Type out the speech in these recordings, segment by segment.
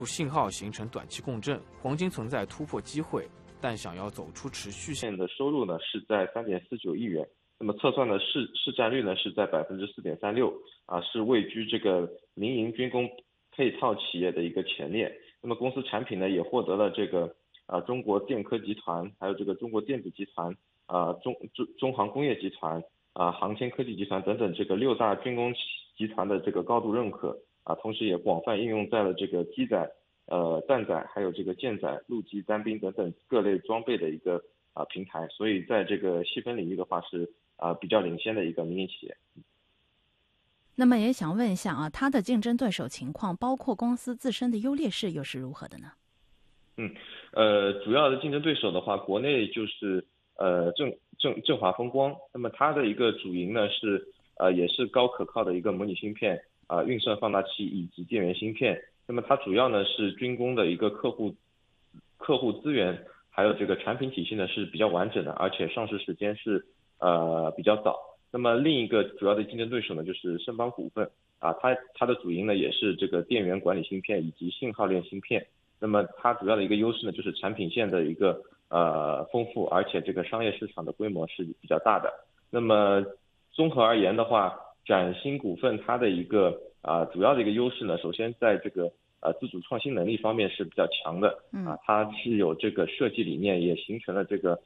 信号形成短期共振，黄金存在突破机会，但想要走出持续性的收入呢是在3.49亿元，那么测算的市占率呢是在4.36%，是位居这个民营军工配套企业的一个前列。那么公司产品呢也获得了这个中国电科集团，还有这个中国电子集团、中航工业集团、航天科技集团等等这个6大军工集团的这个高度认可。同时也广泛应用在了这个机载、弹载，还有这个舰载、陆基单兵等等各类装备的一个平台，所以在这个细分领域的话是比较领先的一个民营企业。 那么也想问一下它的竞争对手情况，包括公司自身的优劣势又是如何的呢？ 主要的竞争对手的话，国内就是振华风光，那么它的一个主营呢是也是高可靠的一个模拟芯片。运算放大器以及电源芯片，那么它主要呢是军工的一个客户资源，还有这个产品体系呢是比较完整的，而且上市时间是比较早。那么另一个主要的竞争对手呢就是盛邦股份它的主营呢也是这个电源管理芯片以及信号链芯片。那么它主要的一个优势呢就是产品线的一个丰富，而且这个商业市场的规模是比较大的。那么综合而言的话，崭新股份它的一个主要的一个优势呢，首先在这个自主创新能力方面是比较强的，它是有这个设计理念，也形成了这个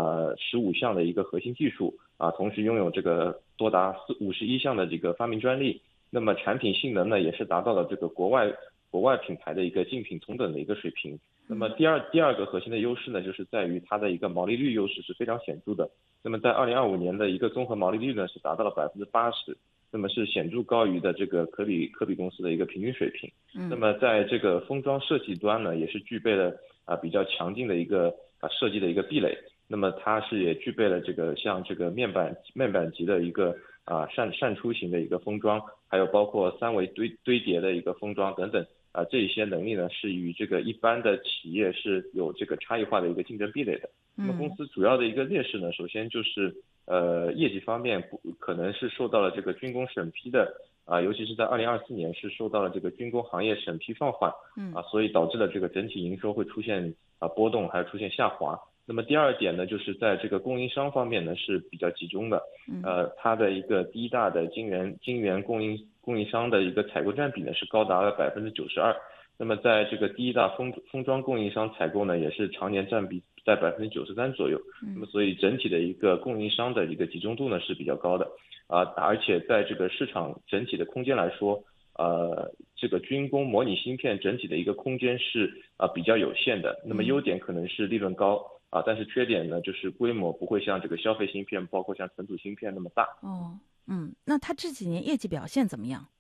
15项的一个核心技术同时拥有这个多达51项的这个发明专利。那么产品性能呢也是达到了这个国外品牌的一个竞品同等的一个水平。那么第二个核心的优势呢，就是在于它的一个毛利率优势是非常显著的。那么在2025年的一个综合毛利率呢是达到了80%，那么是显著高于的这个可比公司的一个平均水平。那么在这个封装设计端呢，也是具备了比较强劲的一个设计的一个壁垒。那么它是也具备了这个像这个面板级的一个扇出型的一个封装，还有包括3维堆叠的一个封装等等这一些能力呢是与这个一般的企业是有这个差异化的一个竞争壁垒的。那么公司主要的一个劣势呢，首先就是业绩方面可能是受到了这个军工审批的尤其是在2024年是受到了这个军工行业审批放缓所以导致了这个整体营收会出现波动，还有出现下滑。那么第二点呢，就是在这个供应商方面呢是比较集中的，它的一个第一大的晶圆供应商的一个采购占比呢是高达了92%。那么在这个第一大封装供应商采购呢也是常年占比在93%左右。那么所以整体的一个供应商的一个集中度呢是比较高的而且在这个市场整体的空间来说这个军工模拟芯片整体的一个空间是比较有限的。那么优点可能是利润高但是缺点呢就是规模不会像这个消费芯片包括像存储芯片那么大。 那它这几年业绩表现怎么样？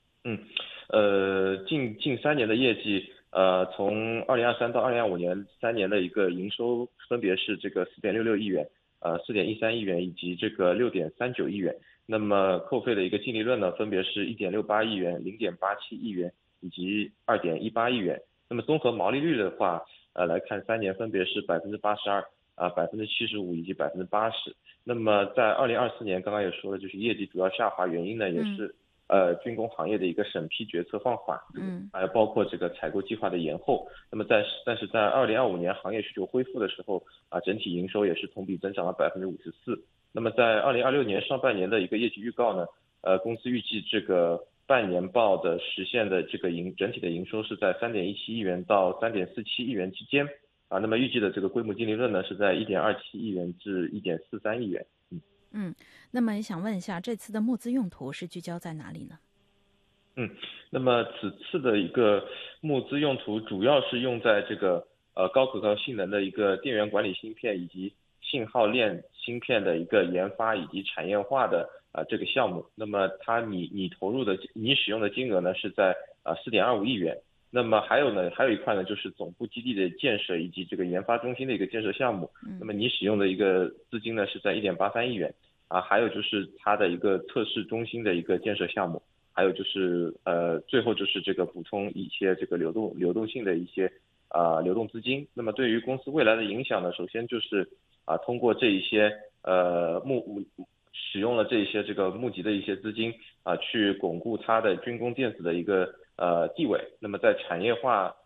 近3年的业绩从2023到2025年3年的一个营收分别是这个4.66亿元4.13亿元以及这个6.39亿元。那么扣费的一个净利润呢分别是1.68亿元、0.87亿元以及2.18亿元。那么综合毛利率的话来看3年分别是82%、75%以及80%。那么在2024年刚刚也说了，就是业绩主要下滑原因呢也是军工行业的一个审批决策放缓还有包括这个采购计划的延后。那么但是在2025年行业需求恢复的时候整体营收也是同比增长了54%。那么在2026年上半年的一个业绩预告呢公司预计这个半年报的实现的这个整体的营收是在3.17亿元到3.47亿元之间那么预计的这个规模净利润呢是在1.27亿元至1.43亿元。 那么也想问一下，这次的募资用途是聚焦在哪里呢？ 那么此次的一个募资用途主要是用在这个高可靠性能的一个电源管理芯片以及信号链芯片的一个研发以及产业化的这个项目。那么它你使用的金额呢是在4.25亿元。那么还有一块呢就是总部基地的建设以及这个研发中心的一个建设项目。那么你使用的一个资金呢是在1.83亿元还有就是它的一个测试中心的一个建设项目，还有就是最后就是这个补充一些这个流动性的一些流动资金。那么对于公司未来的影响呢，首先就是通过这一些使用了这一些这个募集的一些资金去巩固它的军工电子的一个地位。那么在产业化